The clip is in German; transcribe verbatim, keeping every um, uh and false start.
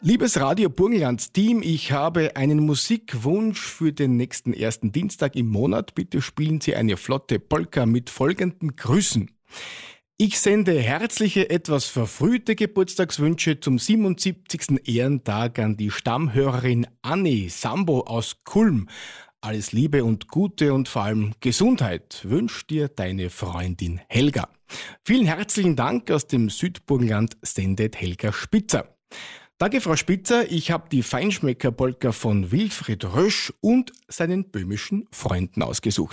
Liebes Radio Burgenland-Team, ich habe einen Musikwunsch für den nächsten ersten Dienstag im Monat. Bitte spielen Sie eine flotte Polka mit folgenden Grüßen. Ich sende herzliche, etwas verfrühte Geburtstagswünsche zum siebenundsiebzigsten Ehrentag an die Stammhörerin Anni Sambo aus Kulm. Alles Liebe und Gute und vor allem Gesundheit wünscht dir deine Freundin Helga. Vielen herzlichen Dank, aus dem Südburgenland sendet Helga Spitzer. Danke, Frau Spitzer. Ich habe die Feinschmecker-Polka von Wilfried Rösch und seinen böhmischen Freunden ausgesucht.